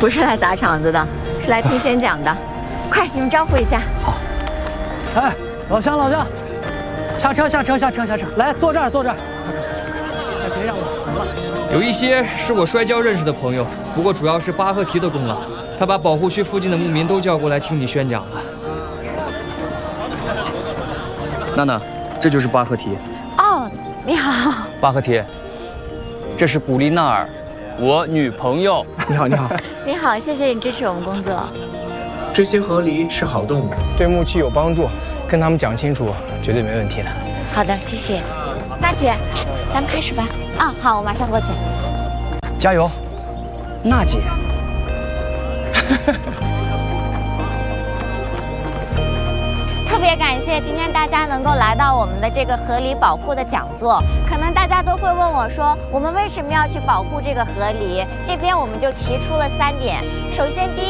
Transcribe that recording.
不是来砸场子的，是来听宣讲的。快，你们招呼一下。 好。哎，老乡，下车，来坐这儿。哎，别让我服了。 有一些是我摔跤认识的朋友，不过主要是巴赫提的功劳，他把保护区附近的牧民都叫过来听你宣讲了。娜娜，这就是巴赫提。 哦，你好。 巴赫提，这是古丽娜尔，我女朋友。 你好。 你好，谢谢你支持我们工作。 这些河狸是好动物， 对牧区有帮助，跟他们讲清楚，绝对没问题的。 好的，谢谢。娜姐，咱们开始吧。啊，好，我马上过去。 加油，娜姐。 特别感谢今天大家能够来到我们的这个河狸保护的讲座。可能大家都会问我说，我们为什么要去保护这个河狸？这边我们就提出了3点。首先，第